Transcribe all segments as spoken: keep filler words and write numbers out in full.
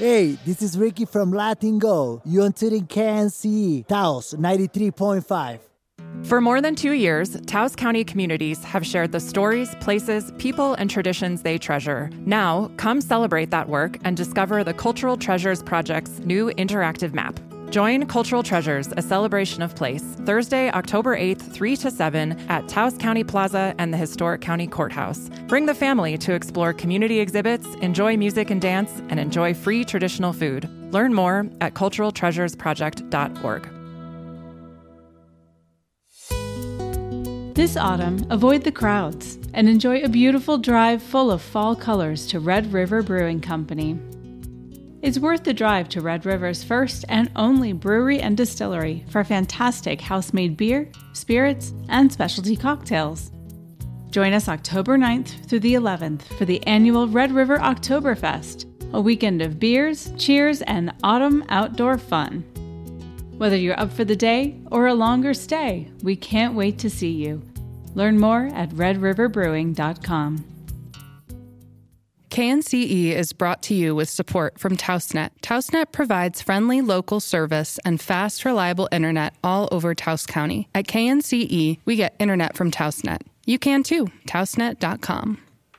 Hey, this is Ricky from Latin Go. You're tuning K N C E, Taos ninety-three point five. For more than two years, Taos County communities have shared the stories, places, people, and traditions they treasure. Now, come celebrate that work and discover the Cultural Treasures Project's new interactive map. Join Cultural Treasures, a celebration of place, Thursday, October eighth, three to seven at Taos County Plaza and the Historic County Courthouse. Bring the family to explore community exhibits, enjoy music and dance, and enjoy free traditional food. Learn more at cultural treasures project dot org. This autumn, avoid the crowds and enjoy a beautiful drive full of fall colors to Red River Brewing Company. It's worth the drive to Red River's first and only brewery and distillery for fantastic house-made beer, spirits, and specialty cocktails. Join us October ninth through the eleventh for the annual Red River Oktoberfest, a weekend of beers, cheers, and autumn outdoor fun. Whether you're up for the day or a longer stay, we can't wait to see you. Learn more at red river brewing dot com. K N C E is brought to you with support from TaosNet. TaosNet provides friendly local service and fast, reliable internet all over Taos County. At K N C E, we get internet from TaosNet. You can too. taos net dot com.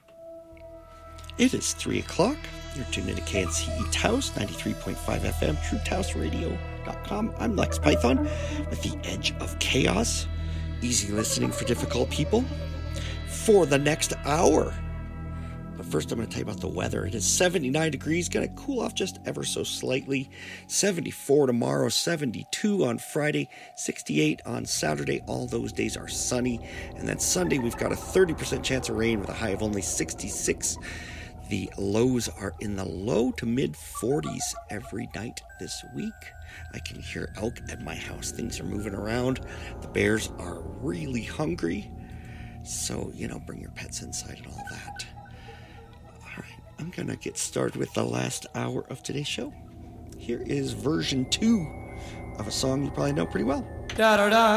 It is three o'clock. You're tuned into K N C E Taos, ninety-three point five F M, true taos radio dot com. I'm Lex Python with the Edge of Chaos. Easy listening for difficult people for the next hour. But first, I'm going to tell you about the weather. It is seventy-nine degrees, going to cool off just ever so slightly. seventy-four tomorrow, seventy-two on Friday, sixty-eight on Saturday. All those days are sunny. And then Sunday, we've got a thirty percent chance of rain with a high of only sixty-six. The lows are in the low to mid forties every night this week. I can hear elk at my house. Things are moving around. The bears are really hungry. So, you know, bring your pets inside and all that. I'm going to get started with the last hour of today's show. Here is version two of a song you probably know pretty well. Da-da-da.